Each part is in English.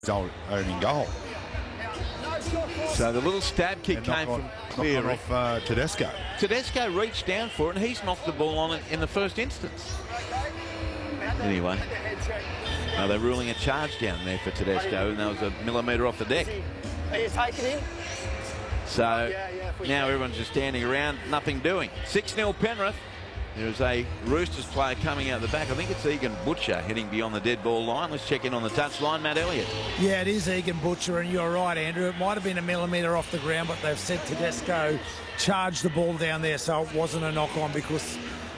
opening goal. So the little stab kick came from Cleary. Off Tedesco. Tedesco reached down for it and he's knocked the ball on it in the first instance. Anyway, they're ruling a charge down there for Tedesco, and that was a millimetre off the deck. Are you taking him? So now everyone's just standing around, nothing doing. 6-0 Penrith. There's a Roosters player coming out the back. I think it's Egan Butcher heading beyond the dead ball line. Let's check in on the touch line. Matt Elliott. Yeah, it is Egan Butcher, and you're right, Andrew. It might have been a millimetre off the ground, but they've said Tedesco charged the ball down there, so it wasn't a knock-on because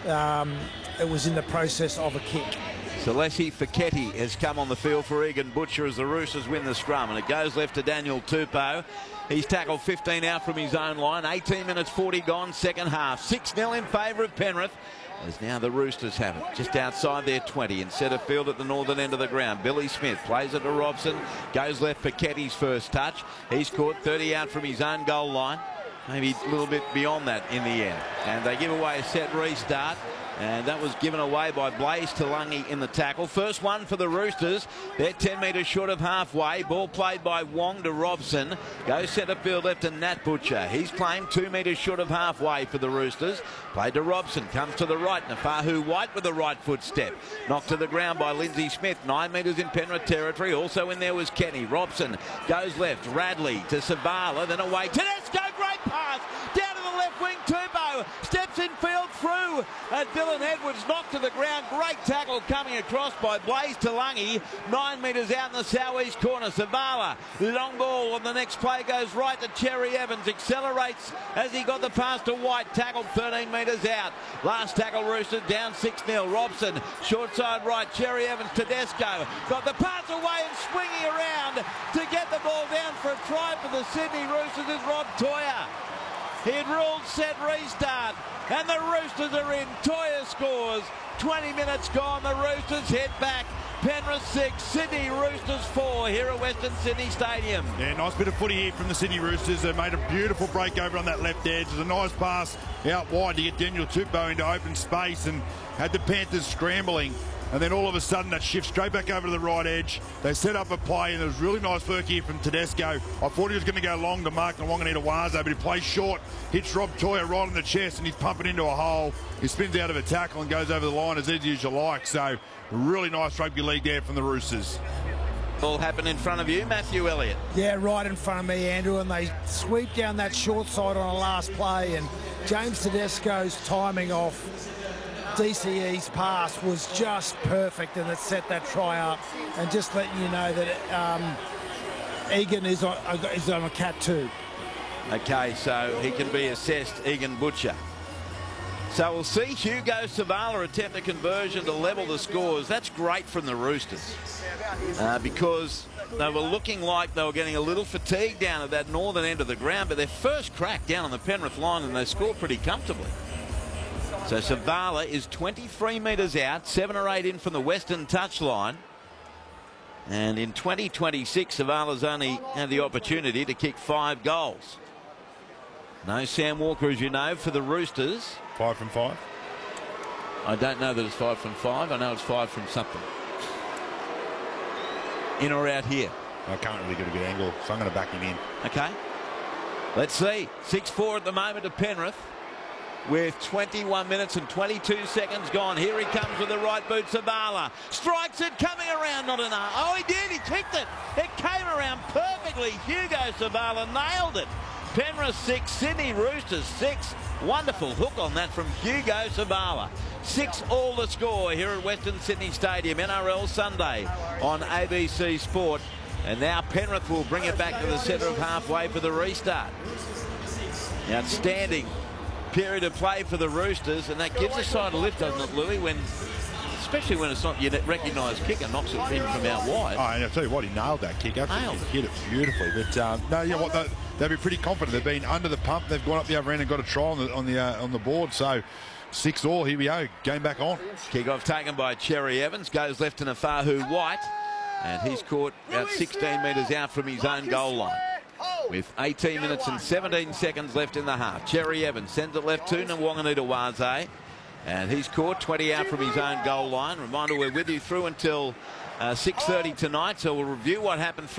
it was in the process of a kick. Celeste Fiketti has come on the field for Egan Butcher as the Roosters win the scrum, and it goes left to Daniel Tupou. He's tackled 15 out from his own line. 18 minutes 40 gone, second half. 6-0 in favour of Penrith, as now the Roosters have it just outside their 20 in centre field at the northern end of the ground. Billy Smith plays it to Robson, goes left for Ketty's first touch. He's caught 30 out from his own goal line, maybe a little bit beyond that in the end, and they give away a set restart. And that was given away by Blaze Talangi in the tackle. First one for the Roosters. They're 10 metres short of halfway. Ball played by Wong to Robson. Goes centre field left to Nat Butcher. He's claimed 2 metres short of halfway for the Roosters. Played to Robson. Comes to the right. Nafahu White with a right foot step. Knocked to the ground by Lindsay Smith. 9 metres in Penrith territory. Also in there was Kenny. Robson goes left. Radley to Savala. Then away. Tedesco. Great pass. Down to the left wing. Tupou steps in field through. And Dylan Edwards knocked to the ground. Great tackle coming across by Blaze Talangi. 9 metres out in the southeast corner. Savala, long ball on the next play, goes right to Cherry Evans. Accelerates as he got the pass to White. Tackled 13 metres out. Last tackle Roosters down 6-0. Robson, short side right. Cherry Evans, Tedesco. Got the pass away and swinging around to get the ball down for a try for the Sydney Roosters is Rob Toia. He had ruled set restart, and the Roosters are in. Toia scores. 20 minutes gone. The Roosters head back. Penrith 6, Sydney Roosters 4 here at Western Sydney Stadium. Yeah, nice bit of footy here from the Sydney Roosters. They made a beautiful break over on that left edge. It was a nice pass out wide to get Daniel Tupou into open space and had the Panthers scrambling. And then all of a sudden that shift straight back over to the right edge. They set up a play, and there was really nice work here from Tedesco. I thought he was going to go long to Mark Nawaqanita-Wazo, but he plays short, hits Rob Toia right in the chest, and he's pumping into a hole. He spins out of a tackle and goes over the line as easy as you like. So really nice rugby league there from the Roosters. All happened in front of you, Matthew Elliott. Yeah, right in front of me, Andrew, and they sweep down that short side on a last play, and James Tedesco's timing off DCE's pass was just perfect, and it set that try up. And just letting you know that Egan is on a cat too. Okay, so he can be assessed, Egan Butcher. So we'll see Hugo Savala attempt a conversion to level the scores. That's great from the Roosters because they were looking like they were getting a little fatigued down at that northern end of the ground, but their first crack down on the Penrith line, and they scored pretty comfortably. So Savala is 23 metres out, 7 or 8 in from the western touchline. And in 2026, Savala's only had the opportunity to kick 5 goals. No Sam Walker, as you know, for the Roosters. 5 from 5? I don't know that it's 5 from 5. I know it's 5 from something. In or out here? I can't really get a good angle, so I'm going to back him in. Okay. Let's see. 6-4 at the moment to Penrith, with 21 minutes and 22 seconds gone. Here he comes with the right boot. Savala strikes it, coming around, not enough. Oh, he did, he kicked it. It came around perfectly. Hugo Savala nailed it. Penrith 6, Sydney Roosters 6. Wonderful hook on that from Hugo Savala. 6 all the score here at Western Sydney Stadium, NRL Sunday on ABC Sport. And now Penrith will bring it back to the centre of halfway for the restart. Outstanding period of play for the Roosters, and that gives the side a lift, doesn't it, Louis, especially when it's not your recognised kicker, knocks it in from out wide. Oh, and I'll tell you what, he nailed that kick. Absolutely hit it beautifully. But no, you know what, they'll be pretty confident. They've been under the pump. They've gone up the other end and got a try on the board. So 6 all. Here we go. Game back on. Kick-off taken by Cherry Evans. Goes left to Nafahu White, and he's caught about 16 metres out from his own goal line, with 18 minutes and 17 seconds left in the half. Cherry Evans sends it left to Nawaqanita-Wazo, and he's caught 20 out from his own goal line. Reminder, we're with you through until 6:30 tonight, so we'll review what happened